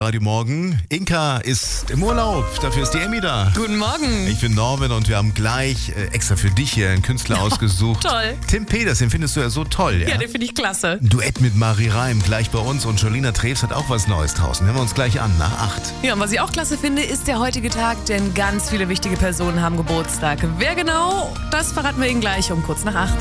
Radio Morgen. Inka ist im Urlaub, dafür ist die Emmy da. Guten Morgen. Ich bin Norman und wir haben gleich extra für dich hier einen Künstler ausgesucht. Toll. Tim Peters, den findest du ja so toll, ja? Ja, den finde ich klasse. Duett mit Marie Reim gleich bei uns und Jolina Treves hat auch was Neues draußen. Hören wir uns gleich an, nach 8. Ja, und was ich auch klasse finde, ist der heutige Tag, denn ganz viele wichtige Personen haben Geburtstag. Wer genau, das verraten wir Ihnen gleich um kurz nach 8.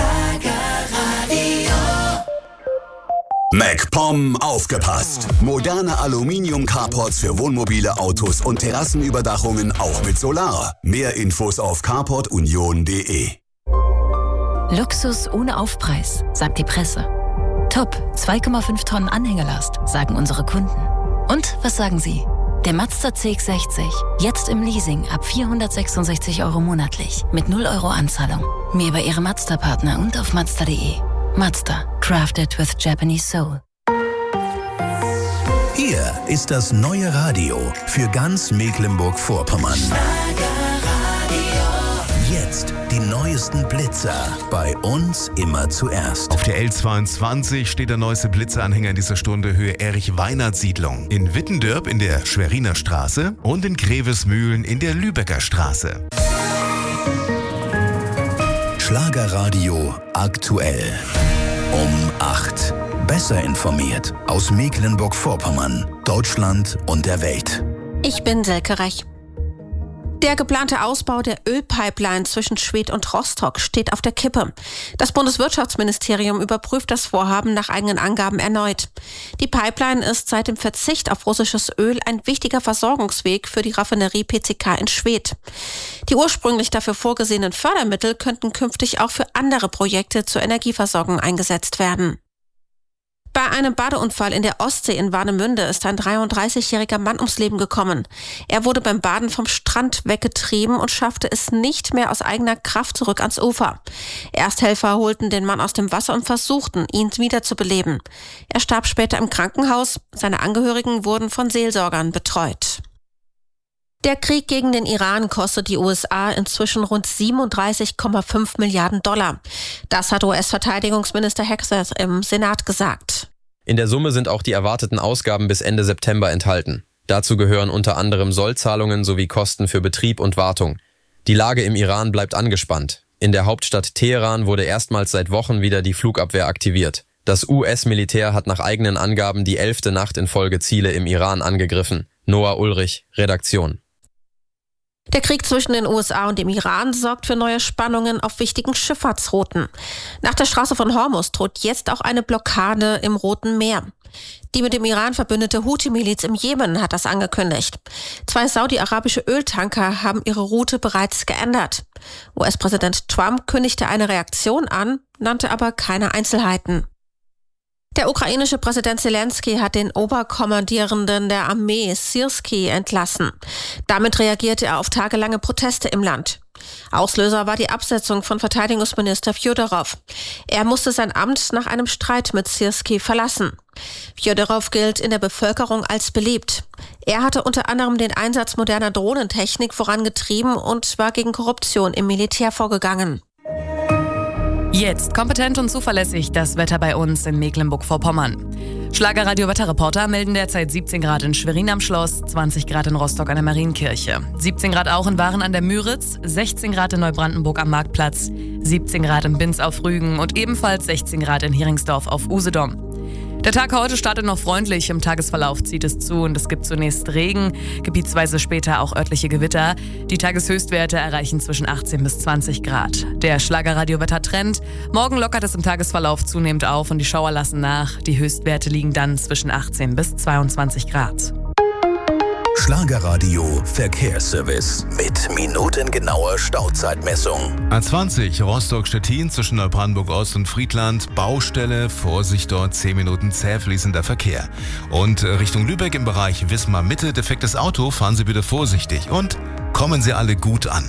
MacPom aufgepasst! Moderne Aluminium-Carports für Wohnmobile, Autos und Terrassenüberdachungen auch mit Solar. Mehr Infos auf carportunion.de. Luxus ohne Aufpreis, sagt die Presse. Top, 2,5 Tonnen Anhängelast, sagen unsere Kunden. Und was sagen Sie? Der Mazda CX-60, jetzt im Leasing ab 466 € monatlich, mit 0 € Anzahlung. Mehr bei Ihrem Mazda-Partner und auf Mazda.de. Mazda, crafted with Japanese soul. Hier ist das neue Radio für ganz Mecklenburg-Vorpommern. Jetzt die neuesten Blitzer, bei uns immer zuerst. Auf der L22 steht der neueste Blitzeranhänger in dieser Stunde Höhe Erich-Weinert-Siedlung. In Wittendörp in der Schweriner Straße und in Grevesmühlen in der Lübecker Straße. Schlagerradio aktuell. Um 8. Besser informiert aus Mecklenburg-Vorpommern, Deutschland und der Welt. Ich bin Silke Rech. Der geplante Ausbau der Ölpipeline zwischen Schwedt und Rostock steht auf der Kippe. Das Bundeswirtschaftsministerium überprüft das Vorhaben nach eigenen Angaben erneut. Die Pipeline ist seit dem Verzicht auf russisches Öl ein wichtiger Versorgungsweg für die Raffinerie PCK in Schwedt. Die ursprünglich dafür vorgesehenen Fördermittel könnten künftig auch für andere Projekte zur Energieversorgung eingesetzt werden. Bei einem Badeunfall in der Ostsee in Warnemünde ist ein 33-jähriger Mann ums Leben gekommen. Er wurde beim Baden vom Strand weggetrieben und schaffte es nicht mehr aus eigener Kraft zurück ans Ufer. Ersthelfer holten den Mann aus dem Wasser und versuchten, ihn wiederzubeleben. Er starb später im Krankenhaus. Seine Angehörigen wurden von Seelsorgern betreut. Der Krieg gegen den Iran kostet die USA inzwischen rund 37,5 Milliarden $. Das hat US-Verteidigungsminister Hegseth im Senat gesagt. In der Summe sind auch die erwarteten Ausgaben bis Ende September enthalten. Dazu gehören unter anderem Sollzahlungen sowie Kosten für Betrieb und Wartung. Die Lage im Iran bleibt angespannt. In der Hauptstadt Teheran wurde erstmals seit Wochen wieder die Flugabwehr aktiviert. Das US-Militär hat nach eigenen Angaben die 11. Nacht in Folge Ziele im Iran angegriffen. Noah Ulrich, Redaktion. Der Krieg zwischen den USA und dem Iran sorgt für neue Spannungen auf wichtigen Schifffahrtsrouten. Nach der Straße von Hormuz droht jetzt auch eine Blockade im Roten Meer. Die mit dem Iran verbündete Houthi-Miliz im Jemen hat das angekündigt. 2 saudi-arabische Öltanker haben ihre Route bereits geändert. US-Präsident Trump kündigte eine Reaktion an, nannte aber keine Einzelheiten. Der ukrainische Präsident Zelensky hat den Oberkommandierenden der Armee Syrski entlassen. Damit reagierte er auf tagelange Proteste im Land. Auslöser war die Absetzung von Verteidigungsminister Fjodorow. Er musste sein Amt nach einem Streit mit Syrski verlassen. Fjodorow gilt in der Bevölkerung als beliebt. Er hatte unter anderem den Einsatz moderner Drohnentechnik vorangetrieben und war gegen Korruption im Militär vorgegangen. Jetzt kompetent und zuverlässig das Wetter bei uns in Mecklenburg-Vorpommern. Schlagerradio-Wetterreporter melden derzeit 17 Grad in Schwerin am Schloss, 20 Grad in Rostock an der Marienkirche, 17 Grad auch in Waren an der Müritz, 16 Grad in Neubrandenburg am Marktplatz, 17 Grad in Binz auf Rügen und ebenfalls 16 Grad in Heringsdorf auf Usedom. Der Tag heute startet noch freundlich, im Tagesverlauf zieht es zu und es gibt zunächst Regen, gebietsweise später auch örtliche Gewitter. Die Tageshöchstwerte erreichen zwischen 18 bis 20 Grad. Der Schlagerradio-Wetter-Trend: morgen lockert es im Tagesverlauf zunehmend auf und die Schauer lassen nach. Die Höchstwerte liegen dann zwischen 18 bis 22 Grad. Schlagerradio Verkehrsservice mit minutengenauer Stauzeitmessung. A20 Rostock-Stettin zwischen Neubrandenburg-Ost und Friedland. Baustelle, Vorsicht dort, 10 Minuten zäh fließender Verkehr. Und Richtung Lübeck im Bereich Wismar-Mitte, defektes Auto, fahren Sie bitte vorsichtig und kommen Sie alle gut an.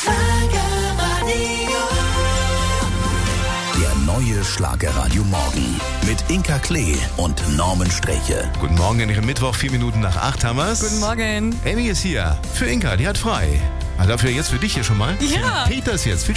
Der neue Schlagerradio Morgen mit Inka Klee und Norman Streche. Guten Morgen an Ihrem Mittwoch, 4 Minuten nach 8 haben wir's. Guten Morgen. Emmy ist hier für Inka, die hat frei. Dafür jetzt für dich hier schon mal. Ja. Peters jetzt. Viel